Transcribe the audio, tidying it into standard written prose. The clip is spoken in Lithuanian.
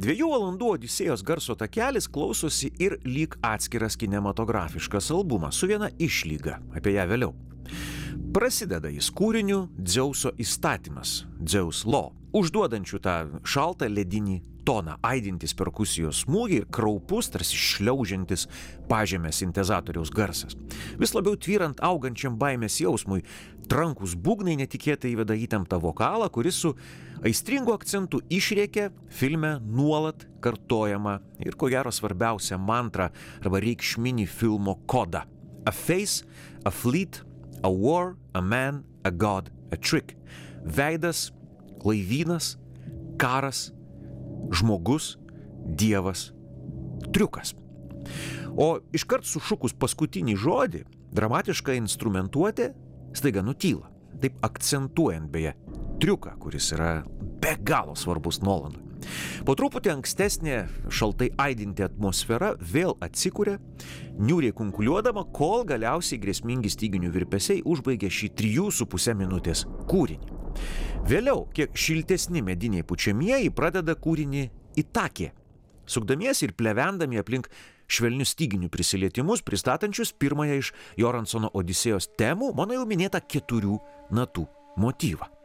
2 valandų Odisėjos garso takelis klausosi ir lyg atskiras kinematografiškas albumas su viena išlyga, apie ją vėliau. Prasideda jis kūriniu Dzeuso įstatymas, Zeus Law, užduodančių tą šaltą ledinį toną, aidintis perkusijos smūgį ir kraupus, tarsi šliaužiantis pažemės sintezatoriaus garsas. Vis labiau tvyrant augančiam baimės jausmui, trankus būgnai netikėtai įveda įtemptą vokalą, kuris su aistringu akcentu išrėkia filme nuolat kartojama ir ko gero svarbiausia mantra arba reikšminį filmo kodą. A face, a fleet, a war, a man, a god, a trick. Veidas, laivynas, karas, žmogus, dievas, triukas. O iškart sušukus paskutinį žodį, dramatiška instrumentuotė staiga nutyla, taip akcentuojant beje triuką, kuris yra be galo svarbus Nolandui. Po truputį ankstesnė šaltai aidinti atmosfera vėl atsikuria, niūriai kunkuliuodama, kol galiausiai grėsmingi styginių virpesiai užbaigia šį 3,5 minutės kūrinį. Vėliau, kiek šiltesni mediniai pučiamieji pradeda kūrinį Itakė, sukdamiesi ir plevendami aplink švelnius styginių prisilietimus, pristatančius pirmąją iš Joransono Odisėjos temų, mano jau minėtą 4 natų motyvą.